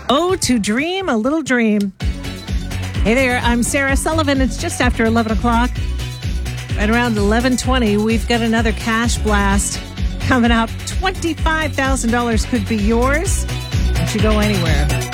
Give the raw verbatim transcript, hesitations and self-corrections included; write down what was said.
Oh, to dream a little dream. Hey there, I'm Sarah Sullivan. It's just after eleven o'clock. Right around eleven twenty, we've got another cash blast coming up. twenty-five thousand dollars could be yours. Don't you go anywhere.